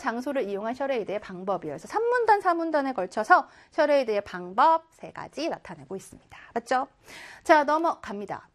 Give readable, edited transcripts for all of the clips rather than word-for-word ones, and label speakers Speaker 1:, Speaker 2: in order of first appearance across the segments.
Speaker 1: 장소를 이용한 셔레이드의 방법이에요. 그래서 3문단, 4문단에 걸쳐서 셔레이드의 방법 3가지 나타내고 있습니다. 맞죠? 자, 넘어갑니다.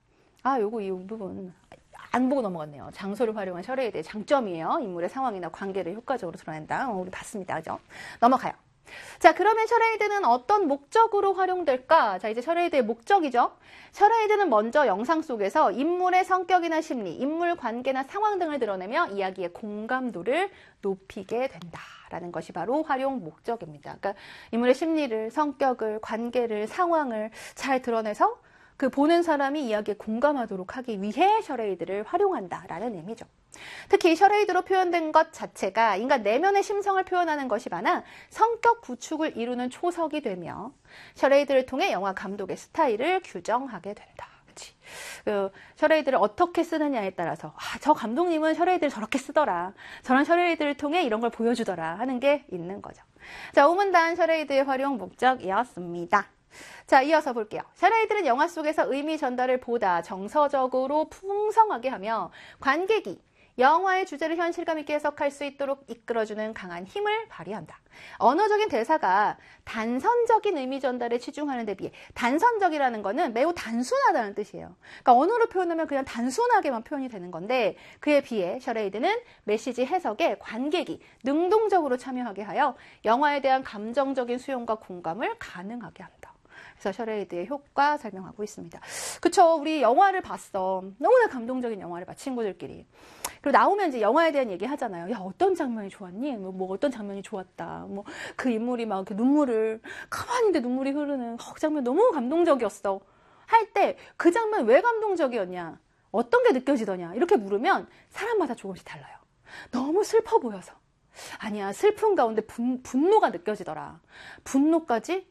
Speaker 1: 이 부분 안 보고 넘어갔네요. 장소를 활용한 셔레이드의 장점이에요. 인물의 상황이나 관계를 효과적으로 드러낸다. 우리 봤습니다. 그죠? 넘어가요. 자, 그러면 셔레이드는 어떤 목적으로 활용될까? 자, 이제 셔레이드의 목적이죠. 셔레이드는 먼저 영상 속에서 인물의 성격이나 심리, 인물 관계나 상황 등을 드러내며 이야기의 공감도를 높이게 된다라는 것이 바로 활용 목적입니다. 그러니까 인물의 심리를, 성격을, 관계를, 상황을 잘 드러내서 그 보는 사람이 이야기에 공감하도록 하기 위해 셔레이드를 활용한다라는 의미죠. 특히 셔레이드로 표현된 것 자체가 인간 내면의 심성을 표현하는 것이 많아 성격 구축을 이루는 초석이 되며 셔레이드를 통해 영화 감독의 스타일을 규정하게 된다. 그치? 셔레이드를 어떻게 쓰느냐에 따라서 저 감독님은 셔레이드를 저렇게 쓰더라. 저런 셔레이드를 통해 이런 걸 보여주더라 하는 게 있는 거죠. 자, 5문단 셔레이드의 활용 목적이었습니다. 자, 이어서 볼게요. 셔레이드는 영화 속에서 의미 전달을 보다 정서적으로 풍성하게 하며 관객이 영화의 주제를 현실감 있게 해석할 수 있도록 이끌어주는 강한 힘을 발휘한다. 언어적인 대사가 단선적인 의미 전달에 치중하는 데 비해 단선적이라는 거는 매우 단순하다는 뜻이에요. 그러니까 언어로 표현하면 그냥 단순하게만 표현이 되는 건데 그에 비해 셔레이드는 메시지 해석에 관객이 능동적으로 참여하게 하여 영화에 대한 감정적인 수용과 공감을 가능하게 한다. 그래서 셔레이드의 효과 설명하고 있습니다. 그쵸? 우리 영화를 봤어. 너무나 감동적인 영화를 봐, 친구들끼리. 그리고 나오면 이제 영화에 대한 얘기 하잖아요. 야, 어떤 장면이 좋았니? 뭐 어떤 장면이 좋았다. 뭐 그 인물이 막 이렇게 가만히 있는데 눈물이 흐르는 그 장면 너무 감동적이었어. 할 때 그 장면 왜 감동적이었냐? 어떤 게 느껴지더냐? 이렇게 물으면 사람마다 조금씩 달라요. 너무 슬퍼 보여서. 아니야, 슬픈 가운데 분노가 느껴지더라. 분노까지?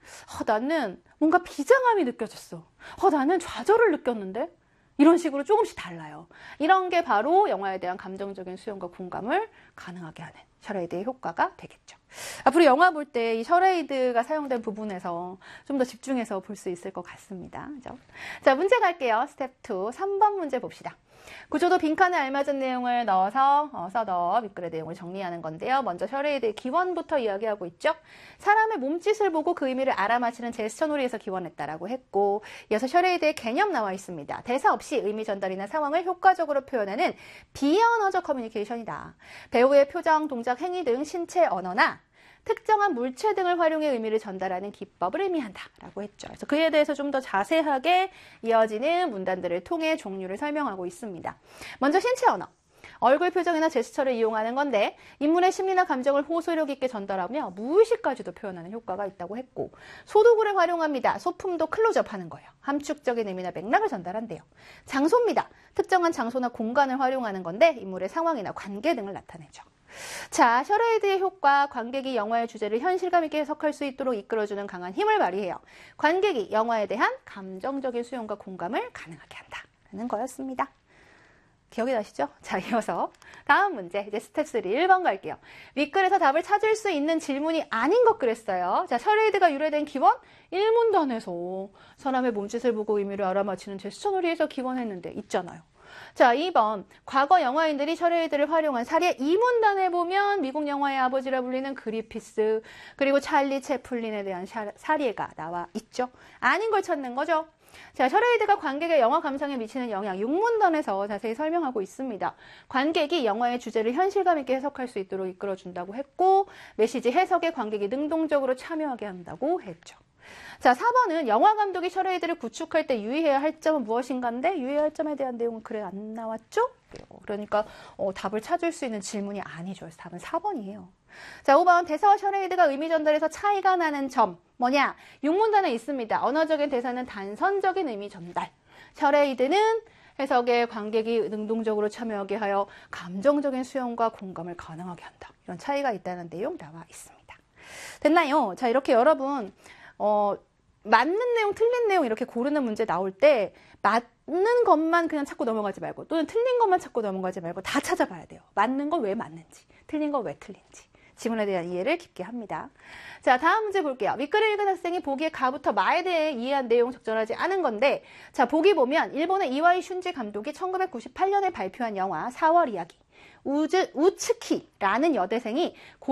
Speaker 1: 나는 뭔가 비장함이 느껴졌어. 나는 좌절을 느꼈는데? 이런 식으로 조금씩 달라요. 이런 게 바로 영화에 대한 감정적인 수용과 공감을 가능하게 하는 셔레이드의 효과가 되겠죠. 앞으로 영화 볼 때 이 셔레이드가 사용된 부분에서 좀 더 집중해서 볼 수 있을 것 같습니다. 그죠? 자, 문제 갈게요. 스텝 2, 3번 문제 봅시다. 구조도 빈칸에 알맞은 내용을 넣어서 써더 밑글의 내용을 정리하는 건데요. 먼저 셔레이드의 기원부터 이야기하고 있죠. 사람의 몸짓을 보고 그 의미를 알아맞히는 제스처 놀이에서 기원했다라고 했고, 이어서 셔레이드의 개념 나와 있습니다. 대사 없이 의미 전달이나 상황을 효과적으로 표현하는 비언어적 커뮤니케이션이다. 배우의 표정, 동작, 행위 등 신체 언어나 특정한 물체 등을 활용해 의미를 전달하는 기법을 의미한다 라고 했죠. 그래서 그에 대해서 좀 더 자세하게 이어지는 문단들을 통해 종류를 설명하고 있습니다. 먼저 신체 언어. 얼굴 표정이나 제스처를 이용하는 건데 인물의 심리나 감정을 호소력 있게 전달하며 무의식까지도 표현하는 효과가 있다고 했고, 소도구를 활용합니다. 소품도 클로즈업하는 거예요. 함축적인 의미나 맥락을 전달한대요. 장소입니다. 특정한 장소나 공간을 활용하는 건데 인물의 상황이나 관계 등을 나타내죠. 자, 셔레이드의 효과, 관객이 영화의 주제를 현실감 있게 해석할 수 있도록 이끌어주는 강한 힘을 발휘해요. 관객이 영화에 대한 감정적인 수용과 공감을 가능하게 한다는 거였습니다. 기억이 나시죠? 자, 이어서 다음 문제, 이제 스텝 3 1번 갈게요. 윗글에서 답을 찾을 수 있는 질문이 아닌 것 그랬어요. 자, 셔레이드가 유래된 기원 1문단에서 사람의 몸짓을 보고 의미를 알아맞히는 제스처 놀이에서 기원했는데 있잖아요. 자, 2번. 과거 영화인들이 셔레이드를 활용한 사례 2문단에 보면 미국 영화의 아버지라 불리는 그리피스, 그리고 찰리 채플린에 대한 사례가 나와 있죠. 아닌 걸 찾는 거죠. 자, 셔레이드가 관객의 영화 감상에 미치는 영향 6문단에서 자세히 설명하고 있습니다. 관객이 영화의 주제를 현실감 있게 해석할 수 있도록 이끌어준다고 했고, 메시지 해석에 관객이 능동적으로 참여하게 한다고 했죠. 자, 4번은 영화 감독이 셔레이드를 구축할 때 유의해야 할 점은 무엇인가인데 유의해야 할 점에 대한 내용은 그래 안 나왔죠? 그러니까 답을 찾을 수 있는 질문이 아니죠. 그래서 답은 4번이에요. 자, 5번 대사와 셔레이드가 의미 전달에서 차이가 나는 점 뭐냐? 6문단에 있습니다. 언어적인 대사는 단선적인 의미 전달. 셔레이드는 해석에 관객이 능동적으로 참여하게 하여 감정적인 수용과 공감을 가능하게 한다. 이런 차이가 있다는 내용 나와 있습니다. 됐나요? 자, 이렇게 여러분 맞는 내용, 틀린 내용 이렇게 고르는 문제 나올 때 맞는 것만 그냥 찾고 넘어가지 말고 또는 틀린 것만 찾고 넘어가지 말고 다 찾아봐야 돼요. 맞는 거 왜 맞는지, 틀린 거 왜 틀린지. 지문에 대한 이해를 깊게 합니다. 자, 다음 문제 볼게요. 윗글을 읽은 학생이 보기에 가부터 마에 대해 이해한 내용 적절하지 않은 건데, 자, 보기 보면 일본의 이와이 슌지 감독이 1998년에 발표한 영화 4월 이야기 우츠키라는 여대생이